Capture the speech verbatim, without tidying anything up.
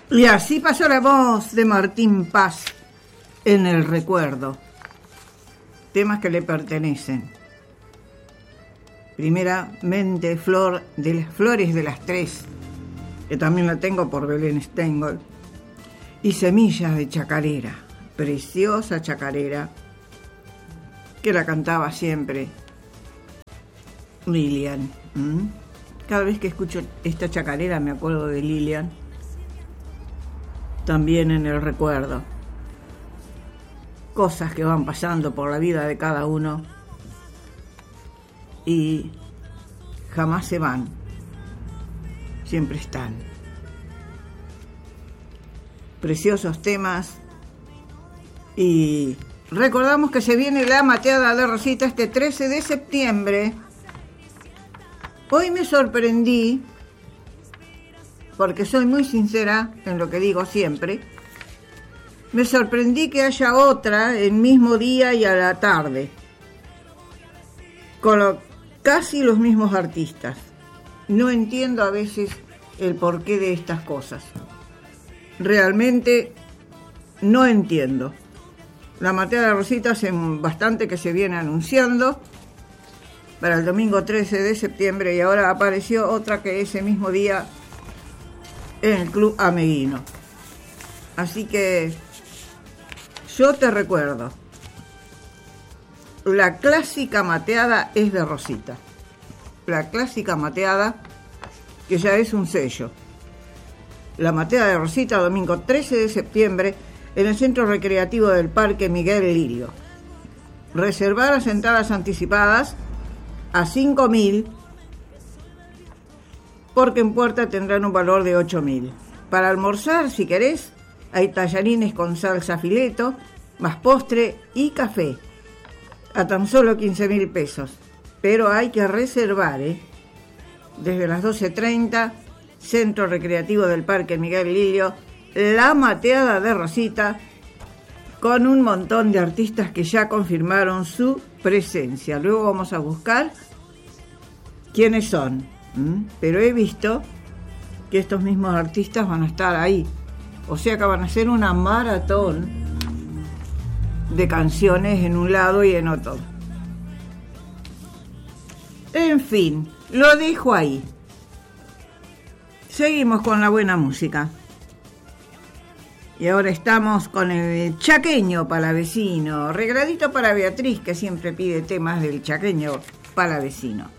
Y así pasó la voz de Martín Paz en el recuerdo. Temas que le pertenecen. Primeramente, Flor de las Flores de las Tres, que también la tengo por Belén Stengel. Y Semillas de Chacarera, preciosa chacarera, que la cantaba siempre Lilian. ¿Mm? Cada vez que escucho esta chacarera me acuerdo de Lilian, también en el recuerdo. Cosas que van pasando por la vida de cada uno y jamás se van, siempre están. Preciosos temas. Y recordamos que se viene la mateada de Rosita este trece de septiembre. Hoy me sorprendí, porque soy muy sincera en lo que digo siempre, me sorprendí que haya otra el mismo día y a la tarde, con lo, casi los mismos artistas. No entiendo a veces el porqué de estas cosas. Realmente no entiendo. La mateada de Rosita hace bastante que se viene anunciando para el domingo trece de septiembre y ahora apareció otra que ese mismo día en el Club Ameguino. Así que yo te recuerdo, la clásica mateada es de Rosita. La clásica mateada, que ya es un sello. La mateada de Rosita, domingo trece de septiembre, en el Centro Recreativo del Parque Miguel Lirio. Reservar las entradas anticipadas a cinco mil, porque en puerta tendrán un valor de ocho mil. Para almorzar, si querés, hay tallarines con salsa fileto, más postre y café, a tan solo quince mil pesos. Pero hay que reservar, ¿eh? Desde las doce treinta, Centro Recreativo del Parque Miguel Lirio, la mateada de Rosita, con un montón de artistas que ya confirmaron su presencia. Luego vamos a buscar quiénes son, ¿Mm? Pero he visto que estos mismos artistas van a estar ahí, o sea que van a hacer una maratón de canciones en un lado y en otro. En fin, lo dejo ahí. Seguimos con la buena música. Y ahora estamos con el chaqueño palavecino, regaladito para Beatriz, que siempre pide temas del chaqueño palavecino.